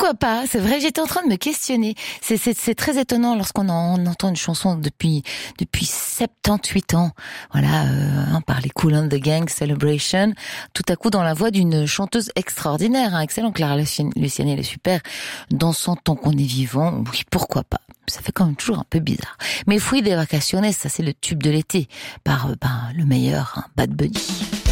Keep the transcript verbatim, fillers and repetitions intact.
pourquoi pas? C'est vrai, j'étais en train de me questionner. C'est, c'est, c'est très étonnant lorsqu'on en, on entend une chanson depuis depuis soixante-dix-huit ans. Voilà, euh, hein, par les Kool and the Gang, Celebration. Tout à coup, dans la voix d'une chanteuse extraordinaire, hein, excellente. Clara Luciani, elle est super. Dans son temps qu'on est vivant, oui, pourquoi pas? Ça fait quand même toujours un peu bizarre. Mais Fui de Vacaciones, ça c'est le tube de l'été, par euh, ben, le meilleur, hein, Bad Bunny.